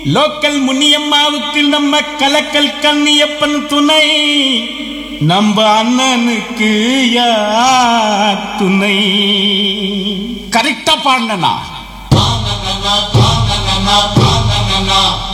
Local முனியம்மாவுக்கு நம்ம கலக்கல் கண்ணியப்பன் துணை, நம்ம அண்ணனுக்கு யார் துணை? கரெக்டா பாடுனா